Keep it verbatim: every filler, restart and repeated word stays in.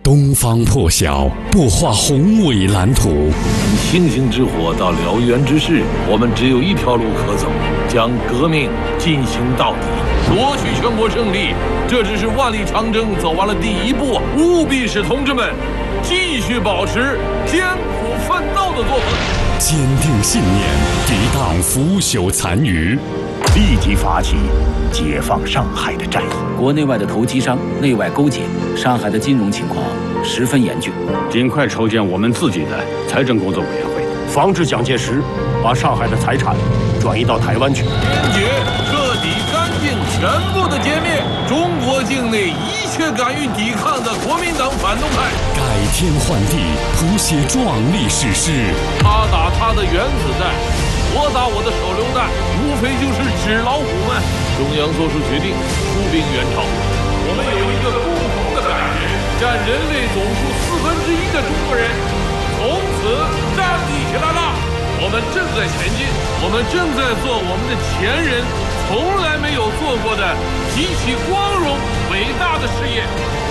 东方破晓，擘画宏伟蓝图。 从星星之火到燎原之势，我们只有一条路可走，将革命进行到底，夺取全国胜利。这只是万里长征走完了第一步，务必使同志们继续保持艰苦奋斗的作风， 坚定信念，抵挡腐朽残余， 立即发起解放上海的战役。 国内外的投机商内外勾结，上海的金融情况十分严峻， 尽快筹建我们自己的财政工作委员会， 防止蒋介石把上海的财产转移到台湾去。 坚决、彻底、干净、全部的歼灭中国境内一切敢于抵抗的国民党反动派， 改天换地，谱写壮丽史诗。 他打他的原子弹，我打我的手榴弹，无非就是纸老虎们。中央做出决定，出兵援朝。我们有一个共同的感觉，占人类总数四分之一的中国人从此站立起来了。我们正在前进，我们正在做我们的前人从来没有做过的极其光荣伟大的事业。